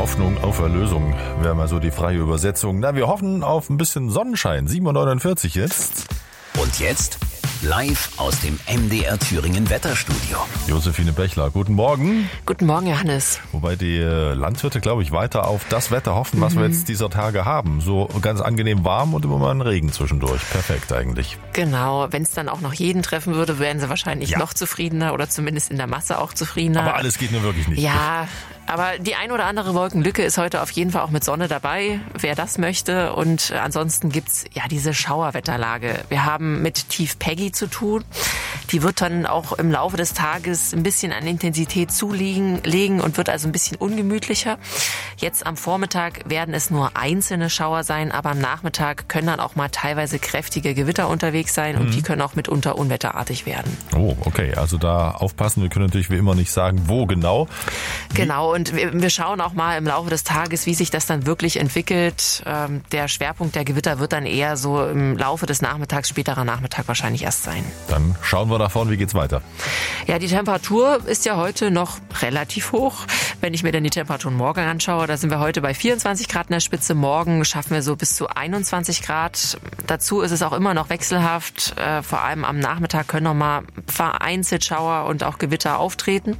Hoffnung auf Erlösung wäre mal so die freie Übersetzung. Na, wir hoffen auf ein bisschen Sonnenschein. 7.49 Uhr jetzt. Und jetzt live aus dem MDR Thüringen Wetterstudio. Josephine Bechler, guten Morgen. Guten Morgen, Johannes. Wobei die Landwirte, glaube ich, weiter auf das Wetter hoffen, was wir jetzt dieser Tage haben. So ganz angenehm warm und immer mal ein Regen zwischendurch. Perfekt eigentlich. Genau, wenn es dann auch noch jeden treffen würde, wären sie wahrscheinlich noch zufriedener oder zumindest in der Masse auch zufriedener. Aber alles geht nur wirklich nicht. Ja, aber die ein oder andere Wolkenlücke ist heute auf jeden Fall auch mit Sonne dabei, wer das möchte. Und ansonsten gibt's ja diese Schauerwetterlage. Wir haben mit Tief Peggy zu tun. Die wird dann auch im Laufe des Tages ein bisschen an Intensität zulegen und wird also ein bisschen ungemütlicher. Jetzt am Vormittag werden es nur einzelne Schauer sein, aber am Nachmittag können dann auch mal teilweise kräftige Gewitter unterwegs sein und die können auch mitunter unwetterartig werden. Oh, okay. Also da aufpassen. Wir können natürlich wie immer nicht sagen, wo genau. Genau, und wir schauen auch mal im Laufe des Tages, wie sich das dann wirklich entwickelt. Der Schwerpunkt der Gewitter wird dann eher so im Laufe des Nachmittags, späterer Nachmittag wahrscheinlich erst sein. Dann schauen wir davon, wie geht's weiter? Ja, die Temperatur ist ja heute noch relativ hoch. Wenn ich mir dann die Temperaturen morgen anschaue, da sind wir heute bei 24 Grad in der Spitze. Morgen schaffen wir so bis zu 21 Grad. Dazu ist es auch immer noch wechselhaft. Vor allem am Nachmittag können noch mal vereinzelt Schauer und auch Gewitter auftreten.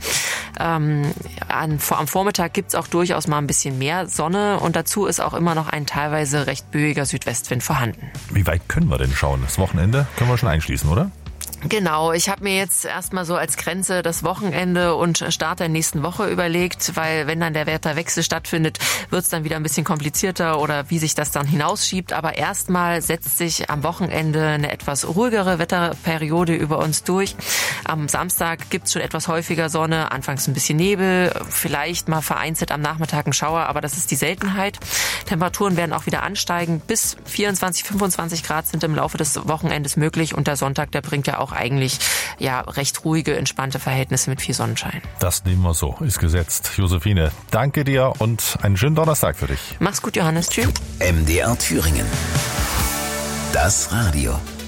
Am Vormittag gibt's auch durchaus mal ein bisschen mehr Sonne und dazu ist auch immer noch ein teilweise recht böiger Südwestwind vorhanden. Wie weit können wir denn schauen? Das Wochenende können wir schon einschließen, oder? Genau, ich habe mir jetzt erstmal so als Grenze das Wochenende und Start der nächsten Woche überlegt, weil wenn dann der Wetterwechsel stattfindet, wird es dann wieder ein bisschen komplizierter oder wie sich das dann hinausschiebt. Aber erstmal setzt sich am Wochenende eine etwas ruhigere Wetterperiode über uns durch. Am Samstag gibt's schon etwas häufiger Sonne, anfangs ein bisschen Nebel, vielleicht mal vereinzelt am Nachmittag ein Schauer, aber das ist die Seltenheit. Temperaturen werden auch wieder ansteigen. Bis 24, 25 Grad sind im Laufe des Wochenendes möglich und der Sonntag, der bringt ja auch eigentlich recht ruhige, entspannte Verhältnisse mit viel Sonnenschein. Das nehmen wir so, ist gesetzt. Josephine, danke dir und einen schönen Donnerstag für dich. Mach's gut, Johannes. Tschüss. MDR Thüringen. Das Radio.